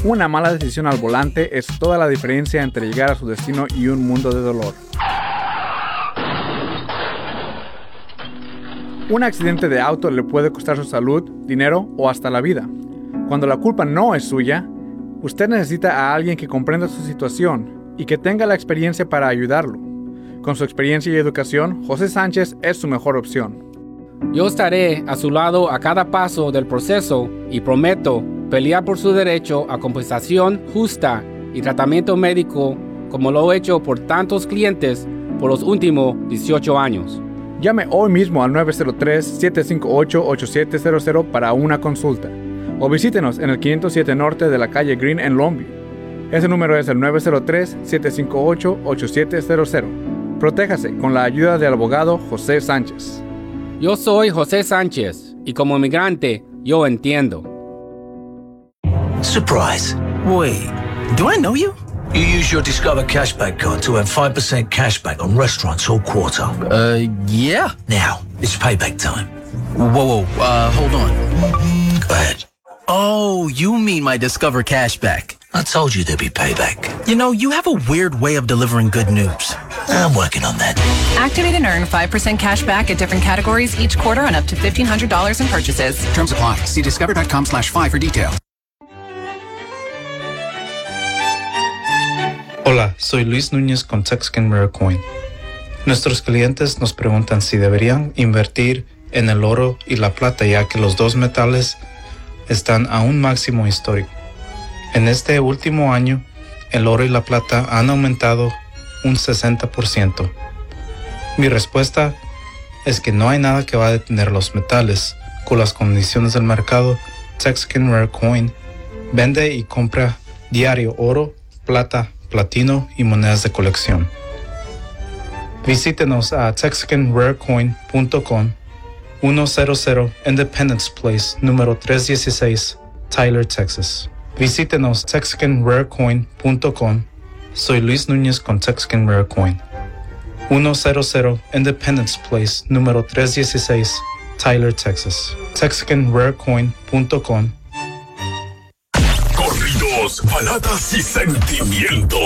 Una mala decisión al volante es toda la diferencia entre llegar a su destino y un mundo de dolor. Un accidente de auto le puede costar su salud, dinero o hasta la vida. Cuando la culpa no es suya, usted necesita a alguien que comprenda su situación y que tenga la experiencia para ayudarlo. Con su experiencia y educación, José Sánchez es su mejor opción. Yo estaré a su lado a cada paso del proceso y prometo pelear por su derecho a compensación justa y tratamiento médico como lo he hecho por tantos clientes por los últimos 18 años. Llame hoy mismo al 903-758-8700 para una consulta o visítenos en el 507 Norte de la calle Green en Longview. Ese número es el 903-758-8700. Protéjase con la ayuda del abogado José Sánchez. Yo soy José Sánchez y como inmigrante yo entiendo. Surprise. Wait, do I know you? You use your Discover Cashback card to earn 5% cashback on restaurants all quarter. Yeah. Now, it's payback time. Whoa, hold on. Go ahead. Oh, you mean my Discover Cashback. I told you there'd be payback. You know, you have a weird way of delivering good news. I'm working on that. Activate and earn 5% cash back at different categories each quarter on up to $1,500 in purchases. Terms apply. See discover.com/5 for details. Hola, soy Luis Núñez con Texican Rare Coin. Nuestros clientes nos preguntan si deberían invertir en el oro y la plata, ya que los dos metales están a un máximo histórico. En este último año, el oro y la plata han aumentado un 60%. Mi respuesta es que no hay nada que va a detener los metales. Con las condiciones del mercado, Texican Rare Coin vende y compra diario oro, plata, platino y monedas de colección. Visítenos a TexicanRareCoin.com, 100 Independence Place, número 316, Tyler, Texas. Visítenos TexicanRareCoin.com. Soy Luis Núñez con Texican Rare Coin. 100 Independence Place, número 316, Tyler, Texas. TexicanRareCoin.com. Corridos, baladas y sentimientos.